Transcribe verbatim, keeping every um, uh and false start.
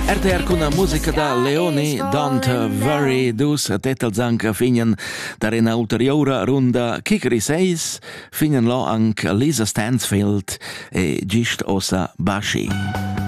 R T R con la musica da Leone, Don't Worry, dus tetels anche finen darina ulteriore runda Kikeri seis, finen lo anche Lisa Stansfield e Gist Osa Bashi.